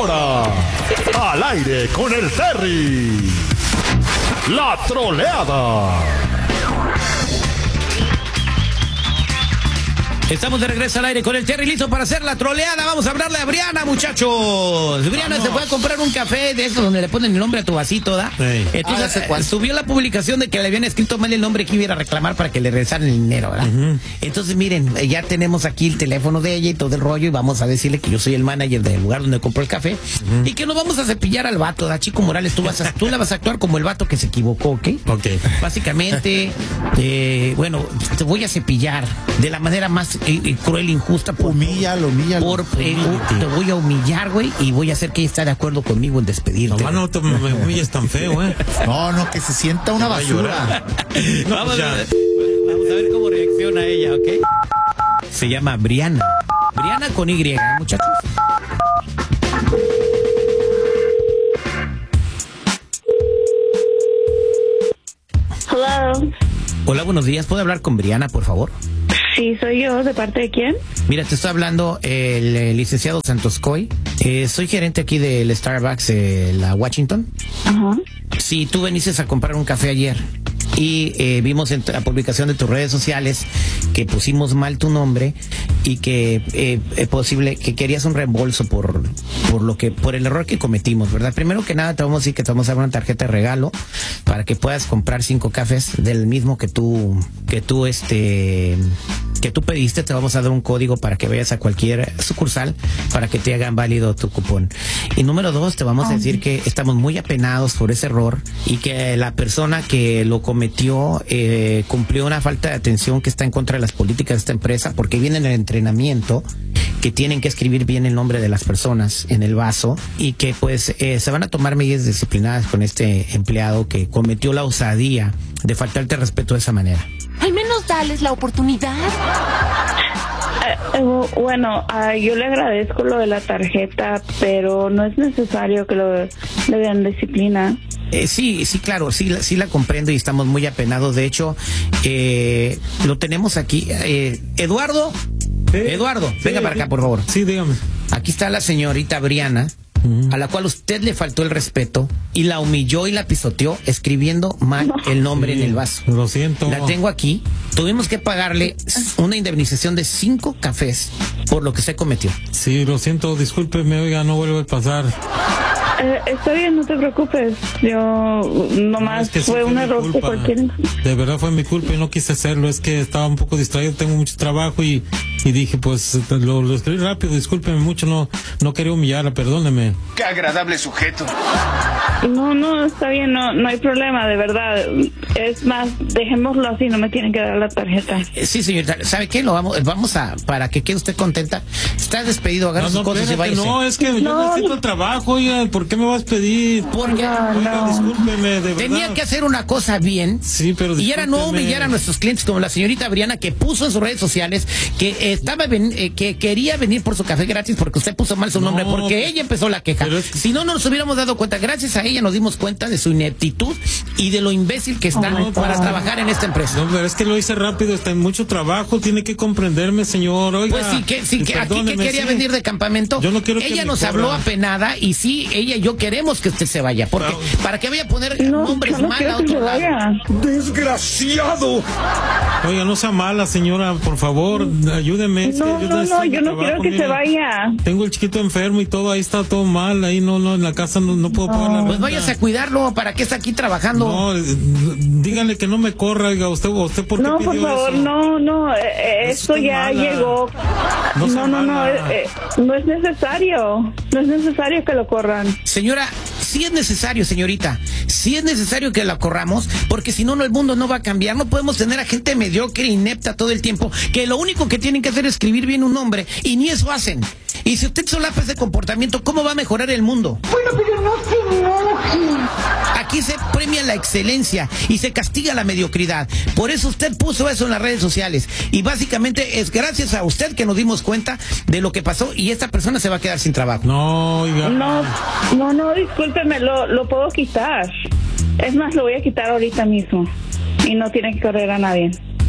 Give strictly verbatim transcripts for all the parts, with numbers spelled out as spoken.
ahora, al aire con el Terry, la troleada. Estamos de regreso al aire con el Terry, listo para hacer la troleada. Vamos a hablarle a Briana, muchachos. Briana Vamos. se fue a comprar un café de esos donde le ponen el nombre a tu vasito, ¿da? Sí. Entonces ah, subió la publicación de que le habían escrito mal el nombre que iba a reclamar para que le regresaran el dinero, ¿verdad? Uh-huh. Entonces, miren, ya tenemos aquí el teléfono de ella y todo el rollo y vamos a decirle que yo soy el manager del lugar donde compró el café uh-huh. y que nos vamos a cepillar al vato, ¿da? Chico Morales, tú, vas a, tú la vas a actuar como el vato que se equivocó, ¿ok? Ok. Básicamente, eh, bueno, te voy a cepillar de la manera más Eh, cruel e injusta por, humíllalo, humíllalo. Por, eh, te voy a humillar, güey, y voy a hacer que ella esté de acuerdo conmigo en despedirte. No, no te me humilles tan feo, eh. No, no, que se sienta una basura. No, vamos, a ver, vamos a ver cómo reacciona ella, ¿ok? Se llama Briana. Briana con Y, muchachos. Hello. Hola, buenos días. ¿Puedo hablar con Briana, por favor? Sí, soy yo. ¿De parte de quién? Mira, te estoy hablando el, el licenciado Santos Coy. Eh, soy gerente aquí del Starbucks, eh, la Washington. Ajá. Sí, tú veniste a comprar un café ayer y eh, vimos en la publicación de tus redes sociales que pusimos mal tu nombre y que eh, es posible que querías un reembolso por por lo que por el error que cometimos, ¿verdad? Primero que nada te vamos a decir que te vamos a dar una tarjeta de regalo para que puedas comprar cinco cafés del mismo que tú que tú este que tú pediste. Te vamos a dar un código para que vayas a cualquier sucursal para que te hagan válido tu cupón. Y número dos, te vamos a decir que estamos muy apenados por ese error y que la persona que lo cometió eh, cumplió una falta de atención que está en contra de las políticas de esta empresa, porque viene en el entrenamiento que tienen que escribir bien el nombre de las personas en el vaso y que pues eh, se van a tomar medidas disciplinadas con este empleado que cometió la osadía de faltarte respeto de esa manera. Al menos dales la oportunidad. Eh, eh, bueno, uh, yo le agradezco lo de la tarjeta, pero no es necesario que lo, le den disciplina. Eh, sí, sí, claro, sí, sí la comprendo y estamos muy apenados. De hecho, eh, lo tenemos aquí. Eh, Eduardo, ¿Sí? Eduardo, sí, venga para acá, por favor. Sí, dígame. Aquí está la señorita Briana, a la cual usted le faltó el respeto y la humilló y la pisoteó escribiendo mal no. el nombre sí, en el vaso. Lo siento. La tengo aquí. Tuvimos que pagarle una indemnización de cinco cafés por lo que se cometió. Sí, lo siento, discúlpeme, oiga, no vuelve a pasar. Eh, está bien, no te preocupes. Yo nomás no, es que fue un error de cualquier. De verdad fue mi culpa y no quise hacerlo. Es que estaba un poco distraído, tengo mucho trabajo y, y dije, pues lo, lo escribí rápido. Discúlpeme mucho, no no quería humillarla, perdóneme. Qué agradable sujeto. No, no, está bien, no no hay problema, de verdad. Es más, dejémoslo así, no me tienen que dar la tarjeta. Eh, sí, señorita, ¿sabe qué? Lo vamos vamos a para que quede usted contenta. Está despedido, agarra no, sus no, cosas espérate, y váyase. No, es que yo no. necesito el trabajo, oiga, ¿por qué me vas a pedir? Porque no, oiga, no. discúlpeme, de verdad. Tenía que hacer una cosa bien. Sí, pero discúlpeme. Y era no humillar a nuestros clientes como la señorita Briana, que puso en sus redes sociales que estaba ven, eh, que quería venir por su café gratis porque usted puso mal su no, nombre, porque pero, ella empezó la queja. Es que... Si no, no nos hubiéramos dado cuenta. Gracias a ella nos dimos cuenta de su ineptitud y de lo imbécil que está oh, para oh. trabajar en esta empresa. No, pero es que lo hice rápido, está en mucho trabajo, tiene que comprenderme, señor. Oiga, pues sí, que, sí, que aquí que quería sí. venir de campamento. Yo no quiero ella que nos habló apenada y sí, ella y yo queremos que usted se vaya, porque no. para que vaya a poner no, nombres no mal a otro lado. ¡Desgraciado! Oiga, no sea mala, señora, por favor, ayúdeme. No, no, no, no, yo no quiero que mire, se vaya. Tengo el chiquito enfermo y todo, ahí está todo mal, ahí no, no, en la casa no, no puedo no. pagar la renta. Pues váyase a cuidarlo, ¿para qué está aquí trabajando? No, dígale que no me corra, oiga, usted, usted ¿por qué no, pidió por favor, eso? no, no, eh, esto ya mala. llegó. No, no, no, no, eh, eh, no es necesario, no es necesario que lo corran. Señora, sí es necesario, señorita, sí es necesario que la corramos, porque si no, no, el mundo no va a cambiar. No podemos tener a gente mediocre, inepta todo el tiempo, que lo único que tienen que hacer es escribir bien un nombre, y ni eso hacen. Y si usted solapa ese comportamiento, ¿cómo va a mejorar el mundo? Bueno, pero no se enoje. Aquí se premia la excelencia y se castiga la mediocridad. Por eso usted puso eso en las redes sociales. Y básicamente es gracias a usted que nos dimos cuenta de lo que pasó y esta persona se va a quedar sin trabajo. No, oiga. No, no, no, discúlpeme, lo, lo puedo quitar. Es más, lo voy a quitar ahorita mismo. Y no tiene que correr a nadie.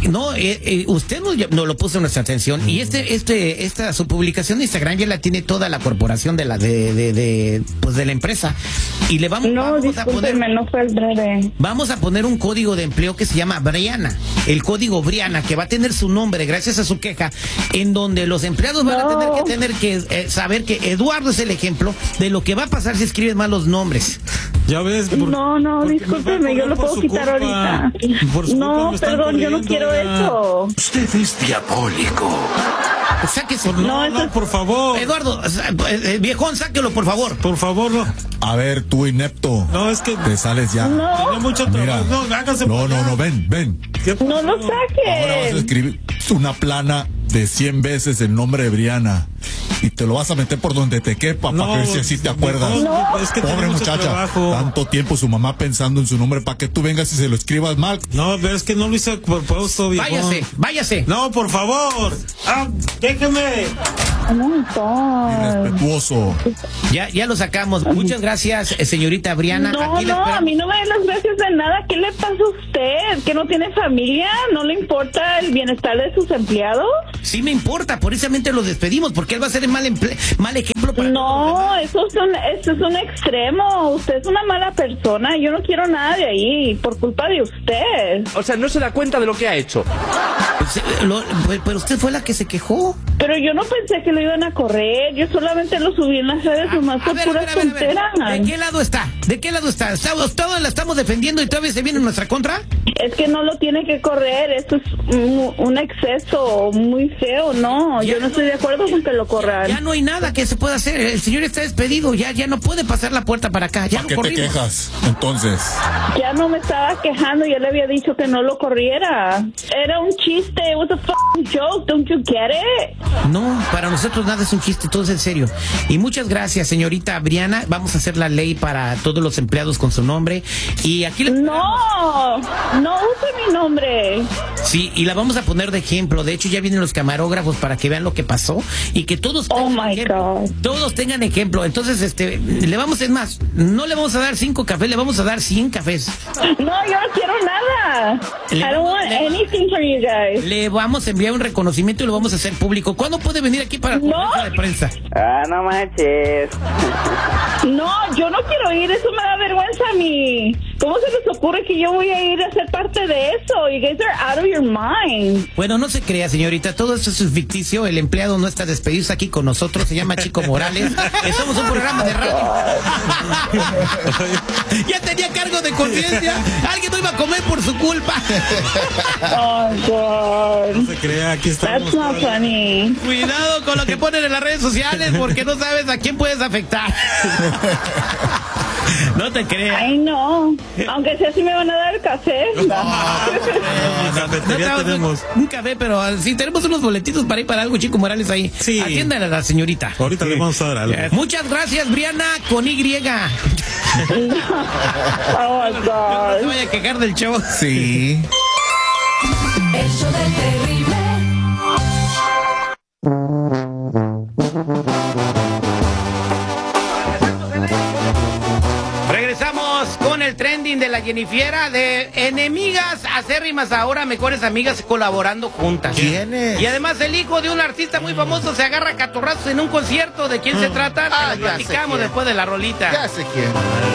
no, eh, eh, usted nos, nos lo puso en nuestra atención y este, este, esta su publicación de Instagram ya la tiene toda la corporación de la de, de, de pues de la empresa y le vamos, no, vamos a poner, no fue el breve. Vamos a poner un código de empleo que se llama Briana, el código Briana que va a tener su nombre gracias a su queja, en donde los empleados van no. a tener que tener que eh, saber que Eduardo es el ejemplo de lo que va a pasar si escribes mal los nombres. Ya ves. Por, no, no, discúlpeme, yo lo puedo quitar culpa. ahorita. No, perdón, yo no quiero ya. eso. Usted es diabólico. Saque su... No, no, no, por favor. Eduardo, eh, viejón, sáquelo, por favor. Por favor, no. A ver, tú inepto. No, es que... Te sales ya. No. Tiene mucho trabajo. No, hágase no, no, no, ven, ven. No lo saques. Ahora vas a escribir una plana de cien veces el nombre de Briana. Y te lo vas a meter por donde te quepa, no, para ver si así te acuerdas. No. Es que pobre muchacha, trabajo. Tanto tiempo su mamá pensando en su nombre para que tú vengas y se lo escribas mal. No, pero es que no lo hice por propósito, viejo. Váyase, váyase. No, por favor. Ah, déjeme. Irrespetuoso. Ya, ya lo sacamos. Muchas gracias, señorita Briana. No, Aquí no, a mí no me den las gracias de nada. ¿Qué le pasa a usted? ¿Que no tiene familia? ¿No le importa el bienestar de sus empleados? Sí me importa, precisamente lo despedimos, porque él va a ser el mal, emple mal ejemplo para No, eso es, un, eso es un extremo. Usted es una mala persona. Yo no quiero nada de ahí, por culpa de usted. O sea, no se da cuenta de lo que ha hecho. Lo, pero usted fue la que se quejó. Pero yo no pensé que lo iban a correr. Yo solamente lo subí en las redes humanas por pura tontera. ¿De qué lado está? ¿De qué lado está? ¿Todos la estamos defendiendo y todavía se viene en nuestra contra? Es que no lo tiene que correr. Esto es un, un exceso muy feo. No, ya yo no estoy de acuerdo con que lo corran. Ya, ya no hay nada que se pueda hacer. El señor está despedido. Ya, ya no puede pasar la puerta para acá. Ya ¿Para qué corrimos. te quejas? Entonces. Ya no me estaba quejando. Ya le había dicho que no lo corriera. Era un chiste. It was a fucking joke. Don't you get it? No, para nosotros nada es un chiste, todo es en serio. Y muchas gracias, señorita Briana. Vamos a hacer la ley para todos los empleados con su nombre. Y aquí le... No, no use mi nombre. Sí, y la vamos a poner de ejemplo. De hecho, ya vienen los camarógrafos para que vean lo que pasó y que todos oh my ejemplo. God. Todos tengan ejemplo. Entonces, este, le vamos, es más, no le vamos a dar cinco cafés, le vamos a dar cien cafés. No, yo no quiero nada. Le, I don't want le, anything from you guys. Le vamos a enviar un reconocimiento y lo vamos a hacer público. ¿Cuándo puede venir aquí para la no. conferencia de prensa? Ah, no manches. No, yo no quiero ir, eso me da vergüenza a mí. ¿Cómo se les ocurre que yo voy a ir a ser parte de eso? You guys are out of your mind. Bueno, no se crea, señorita, todo esto es ficticio. El empleado no está despedido, está aquí con nosotros, se llama Chico Morales. Somos un programa de radio. Ya tenía cargo de conciencia. Alguien no iba a comer por su culpa. Oh, God. No se crea, aquí estamos. That's not funny. Cuidado con lo que ponen en las redes sociales porque no sabes a quién puedes afectar. No te creas. Ay, no. Aunque sea así me van a dar el café. No, no, cafetería no tenemos. Un café, pero sí tenemos unos boletitos para ir para algo, Chico Morales, ahí. Sí. Atiéndale a la señorita. Ahorita sí. Le vamos a dar algo. Muchas gracias, Briana, con Y. Oh, my God. No se vaya a quejar del show. Sí. El show del terrible. Regresamos con el trending de la Jennifiera, de enemigas acérrimas ahora mejores amigas colaborando juntas. ¿Quién es? Y además el hijo de un artista muy famoso se agarra a catorrazos en un concierto. ¿De quién se trata? Ah, Te lo platicamos después de la rolita. Ya sé quién.